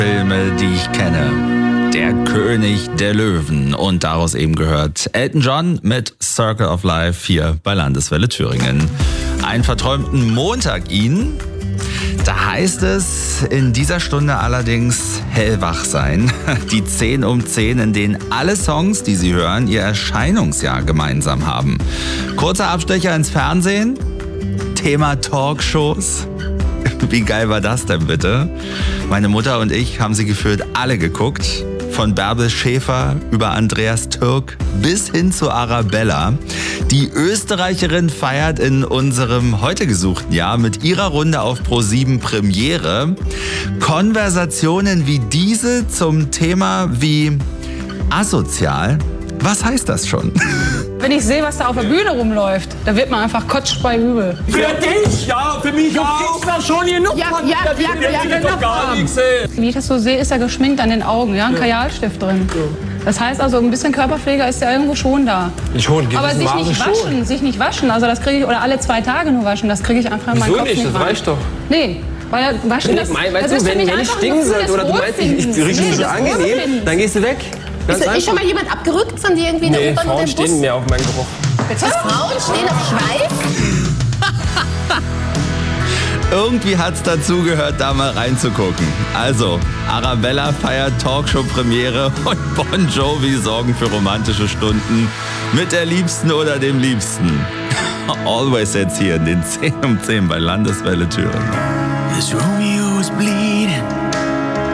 Filme, die ich kenne. Der König der Löwen. Und daraus eben gehört Elton John mit Circle of Life hier bei Landeswelle Thüringen. Einen verträumten Montag Ihnen. Da heißt es in dieser Stunde allerdings hellwach sein. Die 10 um 10, in denen alle Songs, die Sie hören, ihr Erscheinungsjahr gemeinsam haben. Kurzer Abstecher ins Fernsehen. Thema Talkshows. Wie geil war das denn bitte? Meine Mutter und ich haben sie gefühlt alle geguckt. Von Bärbel Schäfer über Andreas Türk bis hin zu Arabella. Die Österreicherin feiert in unserem heute gesuchten Jahr mit ihrer Runde auf Pro7 Premiere. Konversationen wie diese zum Thema wie asozial. Was heißt das schon? Wenn ich sehe, was da auf der Bühne rumläuft, da wird man einfach kotsch bei übel. Für dich? Ja, für mich auch. Du kriegst da schon genug. Ja, Gar nichts sehen. Wie ich das so sehe, ist er geschminkt an den Augen, ja, ein Kajalstift drin. Das heißt also, ein bisschen Körperpflege ist ja irgendwo schon da. Aber sich nicht waschen, also das kriege ich, oder alle 2 Tage nur waschen, das kriege ich einfach in meinen Kopf nicht rein. Das reicht doch. Nee, weil waschen, das ist für mich wenn ich einfach stinken ein Gefühl sollte oder du meinst, ich rieche mich so angenehm, dann gehst du weg. Ist schon mal jemand abgerückt von dir irgendwie in der U-Bahn oder Frauen im Bus? stehen mehr auf meinen Geruch. Frauen stehen auf Schweiß? Irgendwie hat's dazu gehört, da mal reinzugucken. Also, Arabella feiert Talkshow-Premiere und Bon Jovi sorgen für romantische Stunden mit der Liebsten oder dem Liebsten. Always jetzt hier in den 10 um 10 bei Landeswelle Thüringen. As Romeo was bleeding